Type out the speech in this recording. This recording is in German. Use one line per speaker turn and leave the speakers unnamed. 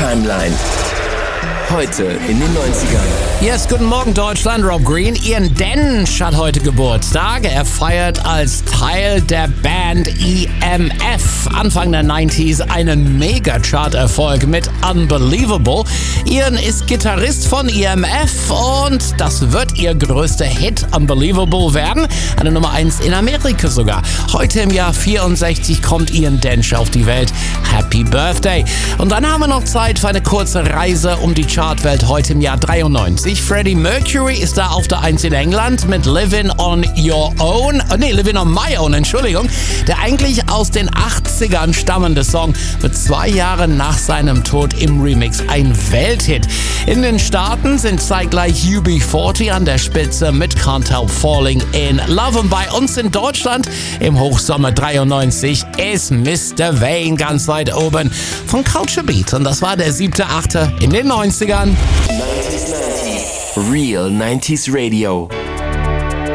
Timeline. Heute in den 90ern.
Yes, guten Morgen Deutschland, Rob Green. Ian Dench hat heute Geburtstag. Er feiert als Teil der Band EMF Anfang der 90s einen Mega-Chart-Erfolg mit Unbelievable. Ian ist Gitarrist von EMF und das wird ihr größter Hit, Unbelievable, werden. Eine Nummer 1 in Amerika sogar. Heute im Jahr 64 kommt Ian Dench auf die Welt. Happy Birthday. Und dann haben wir noch Zeit für eine kurze Reise um die Chartwelt heute im Jahr 93. Freddie Mercury ist da auf der 1 in England mit Living on My Own, Entschuldigung. Der eigentlich aus den 80ern stammende Song wird 2 Jahre nach seinem Tod im Remix ein Welthit. In den Staaten sind zeitgleich UB40 an der Spitze mit Can't Help Falling in Love. Und bei uns in Deutschland im Hochsommer 93 ist Mr. Vain ganz weit oben von Culture Beat. Und das war der 7.8. in den 90ern.
90s. Real 90s Radio.